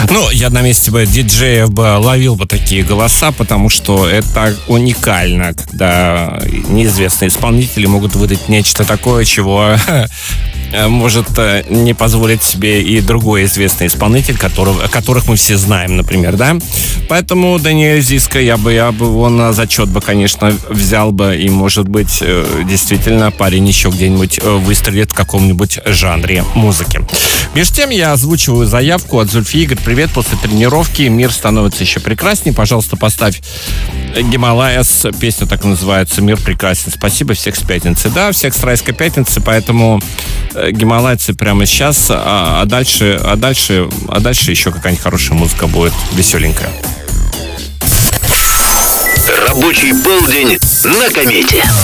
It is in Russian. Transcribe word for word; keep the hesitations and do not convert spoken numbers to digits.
Ну, я на месте бы диджеев бы ловил бы такие голоса, потому что это уникально, когда неизвестные исполнители могут выдать нечто такое, чего может не позволить себе и другой известный исполнитель, которого, которых мы все знаем, например, да? Поэтому Даниэль Зиско, я бы, я бы его на зачет бы, конечно, взял бы, и, может быть, действительно парень еще где-нибудь выстрелит в каком-нибудь жанре музыки. Между тем, я озвучиваю заявку от Зульфии. Игорь, привет, после тренировки мир становится еще прекраснее. Пожалуйста, поставь Гималаяс, песня так называется, «Мир прекрасен». Спасибо, всех с пятницы. Да, всех с райской пятницы, поэтому гималайцы прямо сейчас, а, а дальше, а дальше, а дальше еще какая-нибудь хорошая музыка будет, веселенькая. Рабочий полдень на комете.